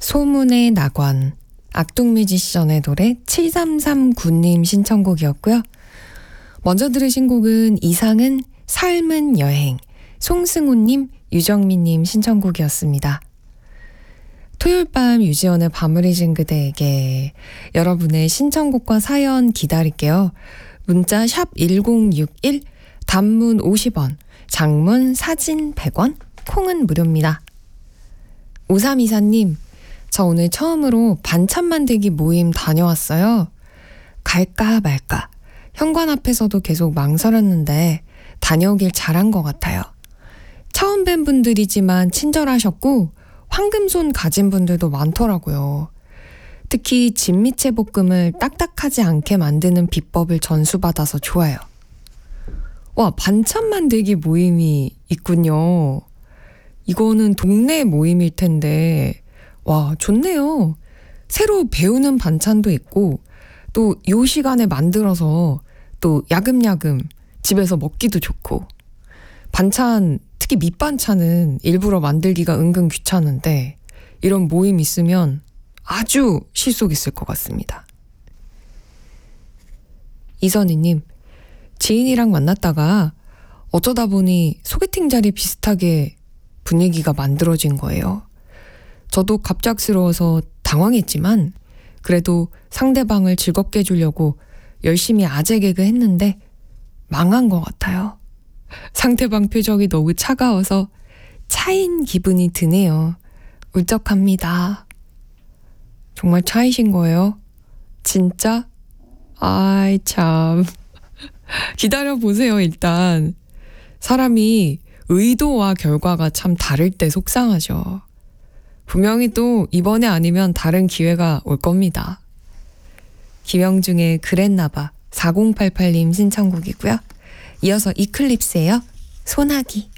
소문의 낙원, 악동뮤지션의 노래 7339님 신청곡이었고요. 먼저 들으신 곡은 이상은 삶은 여행, 송승호님, 유정민님 신청곡이었습니다. 토요일 밤 유지연의 밤을 잊은 그대에게 여러분의 신청곡과 사연 기다릴게요. 문자 샵 1061, 단문 50원, 장문 사진 100원, 콩은 무료입니다. 5324님, 저 오늘 처음으로 반찬 만들기 모임 다녀왔어요. 갈까 말까. 현관 앞에서도 계속 망설였는데 다녀오길 잘한 것 같아요. 처음 뵌 분들이지만 친절하셨고 황금손 가진 분들도 많더라고요. 특히 진미채 볶음을 딱딱하지 않게 만드는 비법을 전수받아서 좋아요. 와, 반찬 만들기 모임이 있군요. 이거는 동네 모임일 텐데 와, 좋네요. 새로 배우는 반찬도 있고 또 요 시간에 만들어서 또 야금야금 집에서 먹기도 좋고 반찬, 특히 밑반찬은 일부러 만들기가 은근 귀찮은데 이런 모임 있으면 아주 실속 있을 것 같습니다. 이선희님, 지인이랑 만났다가 어쩌다 보니 소개팅 자리 비슷하게 분위기가 만들어진 거예요. 저도 갑작스러워서 당황했지만 그래도 상대방을 즐겁게 해주려고 열심히 아재 개그 했는데 망한 것 같아요. 상대방 표정이 너무 차가워서 차인 기분이 드네요. 울적합니다. 정말 차이신 거예요? 진짜? 아이 참. 기다려보세요. 일단 사람이 의도와 결과가 참 다를 때 속상하죠. 분명히 또 이번에 아니면 다른 기회가 올 겁니다. 김영중의 그랬나봐 4088님 신청곡이고요. 이어서 이클립스예요. 소나기.